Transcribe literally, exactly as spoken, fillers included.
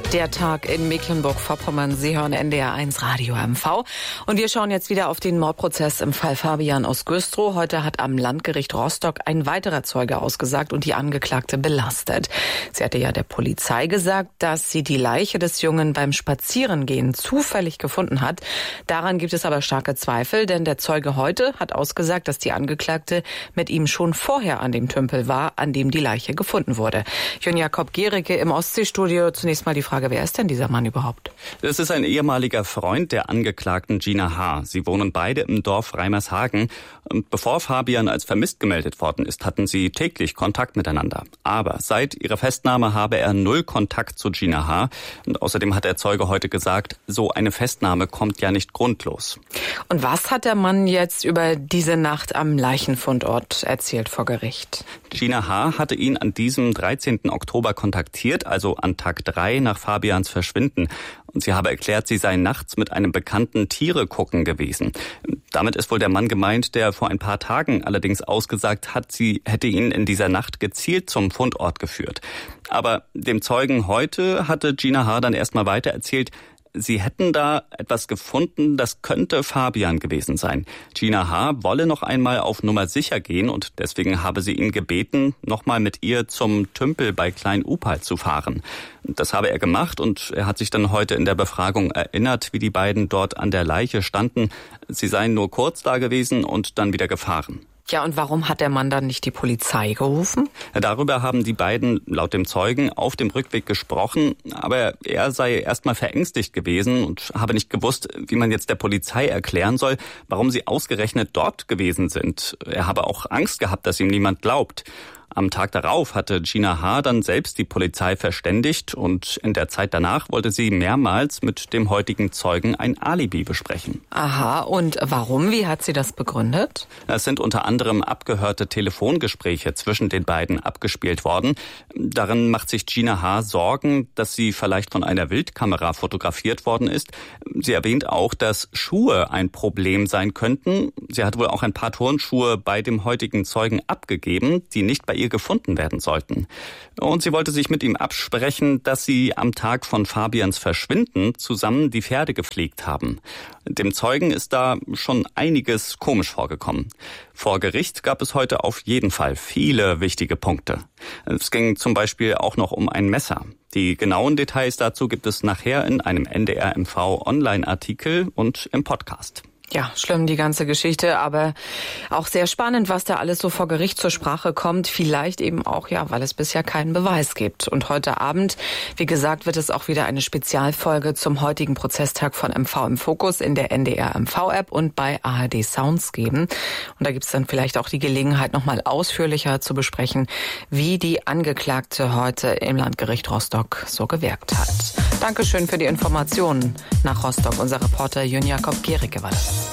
Der Tag in Mecklenburg-Vorpommern. Sie hören N D R eins Radio M V. Und wir schauen jetzt wieder auf den Mordprozess im Fall Fabian aus Güstrow. Heute hat am Landgericht Rostock ein weiterer Zeuge ausgesagt und die Angeklagte belastet. Sie hatte ja der Polizei gesagt, dass sie die Leiche des Jungen beim Spazierengehen zufällig gefunden hat. Daran gibt es aber starke Zweifel, denn der Zeuge heute hat ausgesagt, dass die Angeklagte mit ihm schon vorher an dem Tümpel war, an dem die Leiche gefunden wurde. Jön Jakob Gericke im Ostseestudio. Zunächst mal die Frage, wer ist denn dieser Mann überhaupt? Es ist ein ehemaliger Freund der Angeklagten Gina H. Sie wohnen beide im Dorf Reimershagen. Und bevor Fabian als vermisst gemeldet worden ist, hatten sie täglich Kontakt miteinander. Aber seit ihrer Festnahme habe er null Kontakt zu Gina H. Und außerdem hat der Zeuge heute gesagt, so eine Festnahme kommt ja nicht grundlos. Und was hat der Mann jetzt über diese Nacht am Leichenfundort erzählt vor Gericht? Gina H. hatte ihn an diesem dreizehnten Oktober kontaktiert, also an Tag drei nach Fabians Verschwinden. Und sie habe erklärt, sie sei nachts mit einem Bekannten Tiere gucken gewesen. Damit ist wohl der Mann gemeint, der vor ein paar Tagen allerdings ausgesagt hat, sie hätte ihn in dieser Nacht gezielt zum Fundort geführt. Aber dem Zeugen heute hatte Gina H. dann erstmal weiter erzählt, sie hätten da etwas gefunden, das könnte Fabian gewesen sein. Gina H. wolle noch einmal auf Nummer sicher gehen und deswegen habe sie ihn gebeten, nochmal mit ihr zum Tümpel bei Klein-Upal zu fahren. Das habe er gemacht und er hat sich dann heute in der Befragung erinnert, wie die beiden dort an der Leiche standen. Sie seien nur kurz da gewesen und dann wieder gefahren. Ja, und warum hat der Mann dann nicht die Polizei gerufen? Darüber haben die beiden laut dem Zeugen auf dem Rückweg gesprochen, aber er sei erstmal verängstigt gewesen und habe nicht gewusst, wie man jetzt der Polizei erklären soll, warum sie ausgerechnet dort gewesen sind. Er habe auch Angst gehabt, dass ihm niemand glaubt. Am Tag darauf hatte Gina H. dann selbst die Polizei verständigt und in der Zeit danach wollte sie mehrmals mit dem heutigen Zeugen ein Alibi besprechen. Aha, und warum? Wie hat sie das begründet? Es sind unter anderem abgehörte Telefongespräche zwischen den beiden abgespielt worden. Darin macht sich Gina H. Sorgen, dass sie vielleicht von einer Wildkamera fotografiert worden ist. Sie erwähnt auch, dass Schuhe ein Problem sein könnten. Sie hat wohl auch ein paar Turnschuhe bei dem heutigen Zeugen abgegeben, die nicht bei ihr gefunden werden sollten. Und sie wollte sich mit ihm absprechen, dass sie am Tag von Fabians Verschwinden zusammen die Pferde gepflegt haben. Dem Zeugen ist da schon einiges komisch vorgekommen. Vor Gericht gab es heute auf jeden Fall viele wichtige Punkte. Es ging zum Beispiel auch noch um ein Messer. Die genauen Details dazu gibt es nachher in einem N D R M V Online-Artikel und im Podcast. Ja, schlimm die ganze Geschichte, aber auch sehr spannend, was da alles so vor Gericht zur Sprache kommt. Vielleicht eben auch, ja, weil es bisher keinen Beweis gibt. Und heute Abend, wie gesagt, wird es auch wieder eine Spezialfolge zum heutigen Prozesstag von M V im Fokus in der N D R M V-App und bei A R D Sounds geben. Und da gibt es dann vielleicht auch die Gelegenheit, nochmal ausführlicher zu besprechen, wie die Angeklagte heute im Landgericht Rostock so gewirkt hat. Dankeschön für die Informationen nach Rostock. Unser Reporter Jön Jakob Gericke war das.